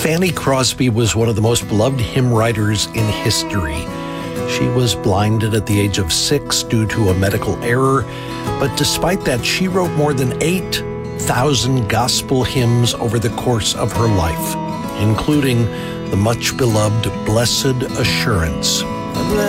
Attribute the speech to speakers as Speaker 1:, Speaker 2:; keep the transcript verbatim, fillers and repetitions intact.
Speaker 1: Fanny Crosby was one of the most beloved hymn writers in history. She was blinded at the age of six due to a medical error, but despite that, she wrote more than eight thousand gospel hymns over the course of her life, including the much beloved Blessed Assurance.